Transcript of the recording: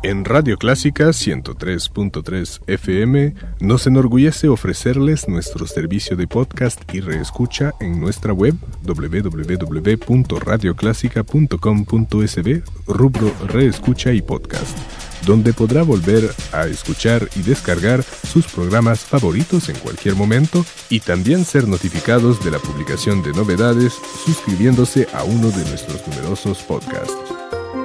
En Radio Clásica 103.3 FM nos enorgullece ofrecerles nuestro servicio de podcast y reescucha en nuestra web www.radioclásica.com.sb, rubro Reescucha y Podcast, donde podrá volver a escuchar y descargar sus programas favoritos en cualquier momento y también ser notificados de la publicación de novedades suscribiéndose a uno de nuestros numerosos podcasts.